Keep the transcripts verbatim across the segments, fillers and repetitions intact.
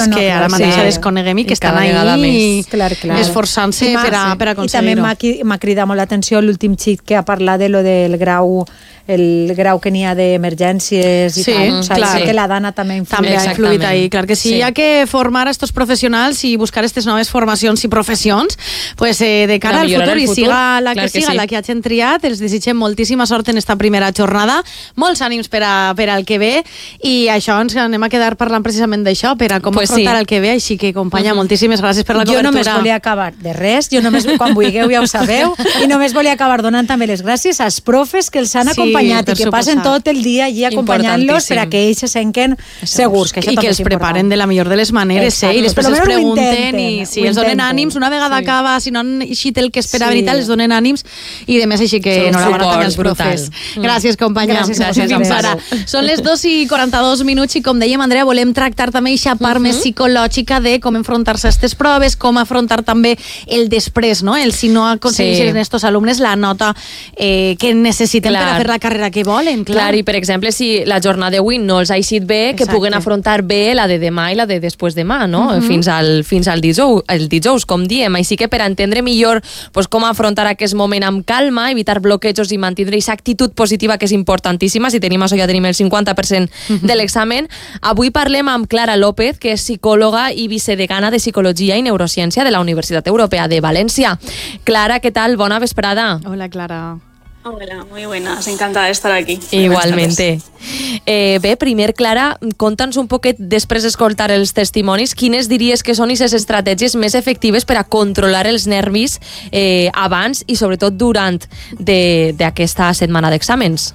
no, que ara mateix sí. desconeguem i que estan ahí esforçant-se per a, per a aconseguir-ho. I també m'ha cridat molt l'atenció l'últim xic que ha parlat de lo del grau el grau que n'hi ha d'emergències i sí, tal, o sigui, clar. que la dana també, també ha influït ahí, clar que sí. sí. Hi ha que formar a estos professionals i buscar aquestes noves formacions i professions pues, eh, de cara al futur, i futur, siga la que, que siga, sí. la que hagin triat, els desitgem moltíssima sort en esta primera jornada, molts ànims per, a, per al que ve, i això ens anem a quedar parlant precisament d'això, per a com pues afrontar sí. el que ve, així que companya, uh-huh. moltíssimes gràcies per la jo cobertura. Jo només volia acabar de res, jo només, quan vulgueu ja ho sabeu, i només volia acabar donant també les gràcies als profes que els han sí. acompanyat i que suposar. Passen tot el dia allí acompanyant-los per a que ells se senten segurs. Que I que els preparen de la millor de les maneres, eh? I després els pregunten i si els donen ànims, una vegada sí. acaba, si no han eixit el que esperaven sí. i tal, els donen ànims i de més així que no la van a també els profes. Mm. Gràcies, companya. Gràcies, gràcies, fins ara. Són les dos i quaranta-dos minuts i com dèiem, Andrea, volem tractar també aquesta part uh-huh. més psicològica de com enfrontar-se a aquestes proves, com afrontar també el després, no? El si no aconsegueixen sí. estos alumnes la nota eh, que necessiten Clar. per a fer la carrera que volen. Clar, i per exemple, si la jornada d'avui no els ha eixit bé, que Exacte. puguen afrontar bé la de demà i la de després demà, no? Uh-huh. Fins al, fins al dijous, el dijous, com diem. Així que per entendre millor pues, com afrontar aquest moment amb calma, evitar bloquejos i mantenir aquesta actitud positiva que és importantíssima, si tenim això ja tenim el cinquanta per cent uh-huh. de l'examen. Avui parlem amb Clara López, que és psicòloga i vicedegana de Psicologia i Neurociència de la Universitat Europea de València. Clara, què tal? Bona vesprada. Hola, Clara. Hola, muy buenas, encantada de estar aquí. Igualmente. Eh, bé, primer, Clara, conta'ns un poquet, després d'escoltar els testimonis, quines diries que són aquestes estratègies més efectives per a controlar els nervis eh, abans i sobretot durant d'aquesta setmana d'exàmens?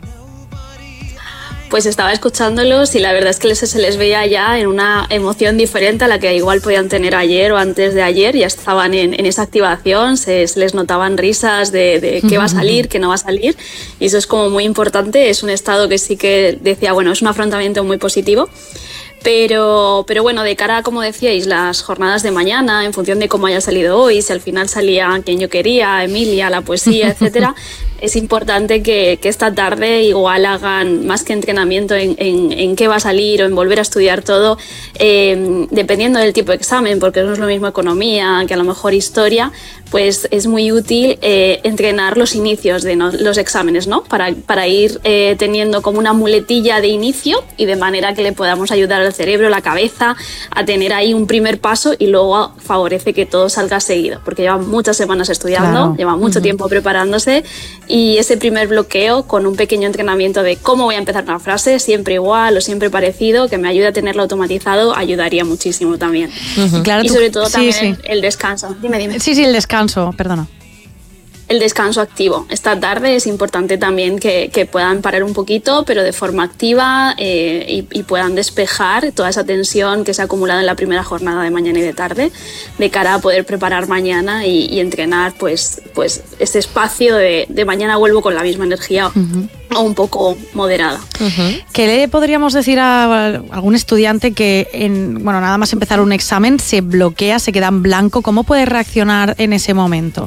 Pues estaba escuchándolos y la verdad es que se les veía ya en una emoción diferente a la que igual podían tener ayer o antes de ayer. Ya estaban en, en esa activación, se, se les notaban risas de, de qué va a salir, qué no va a salir, y eso es como muy importante. Es un estado que sí que decía, bueno, es un afrontamiento muy positivo. Pero, pero bueno, de cara a, como decíais, las jornadas de mañana, en función de cómo haya salido hoy, si al final salía quien yo quería, Emilia, la poesía, etcétera, es importante que, que esta tarde igual hagan más que entrenamiento en, en, en qué va a salir o en volver a estudiar todo, eh, dependiendo del tipo de examen, porque no es lo mismo economía que a lo mejor historia, pues es muy útil eh, entrenar los inicios de no, los exámenes, ¿no? Para, para ir eh, teniendo como una muletilla de inicio y de manera que le podamos ayudar al cerebro, la cabeza, a tener ahí un primer paso y luego favorece que todo salga seguido, porque llevan muchas semanas estudiando, claro. llevan mucho uh-huh. tiempo preparándose, y ese primer bloqueo con un pequeño entrenamiento de cómo voy a empezar una frase, siempre igual o siempre parecido, que me ayude a tenerlo automatizado, ayudaría muchísimo también. Uh-huh. Claro, y sobre todo sí, también sí. El, el descanso. Dime, dime. Sí, sí, el descanso, perdona. El descanso activo. Esta tarde es importante también que, que puedan parar un poquito, pero de forma activa eh, y, y puedan despejar toda esa tensión que se ha acumulado en la primera jornada de mañana y de tarde, de cara a poder preparar mañana y, y entrenar pues, pues ese espacio de, de mañana vuelvo con la misma energía uh-huh. o un poco moderada. Uh-huh. ¿Qué le podríamos decir a algún estudiante que en, bueno, nada más empezar un examen se bloquea, se queda en blanco? ¿Cómo puede reaccionar en ese momento?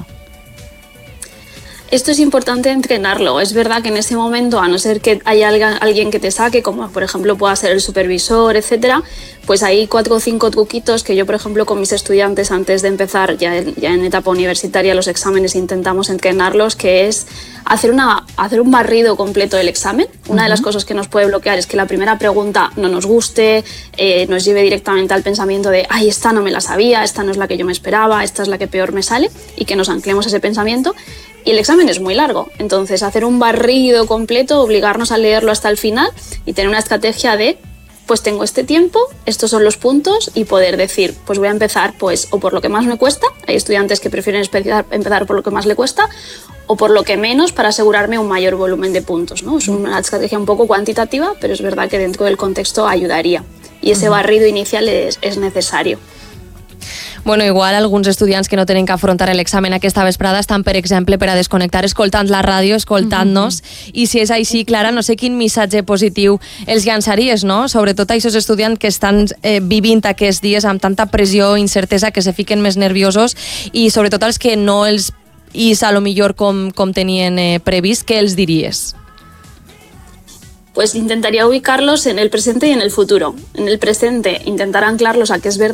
Esto es importante entrenarlo. Es verdad que en ese momento, a no ser que haya alguien que te saque, como por ejemplo pueda ser el supervisor, etcétera, pues hay cuatro o cinco truquitos que yo, por ejemplo, con mis estudiantes antes de empezar ya en, ya en etapa universitaria los exámenes intentamos entrenarlos, que es hacer, una, hacer un barrido completo del examen. Una uh-huh. de las cosas que nos puede bloquear es que la primera pregunta no nos guste, eh, nos lleve directamente al pensamiento de ay, esta no me la sabía, esta no es la que yo me esperaba, esta es la que peor me sale, y que nos anclemos a ese pensamiento. Y el examen es muy largo, entonces hacer un barrido completo, obligarnos a leerlo hasta el final y tener una estrategia de pues tengo este tiempo, estos son los puntos, y poder decir, pues voy a empezar pues o por lo que más me cuesta, hay estudiantes que prefieren empezar por lo que más le cuesta, o por lo que menos para asegurarme un mayor volumen de puntos, ¿no? Es una estrategia un poco cuantitativa, pero es verdad que dentro del contexto ayudaría, y ese barrido inicial es, es necesario. Bueno, igual alguns estudiants que no tenen que afrontar l'examen aquesta vesprada estan, per exemple, per a desconnectar escoltant la ràdio, escoltant-nos, mm-hmm. i si és així, Clara, no sé quin missatge positiu els llançaries, no? Sobretot a aquests estudiants que estan eh, vivint aquests dies amb tanta pressió, incertesa, que se fiquen més nerviosos, i sobretot als que no els ix a lo millor com, com tenien eh, previst, què els diries? Pues intentaría ubicarlos en el presente y en el futuro. En el presente, intentar anclarlos a que es verdad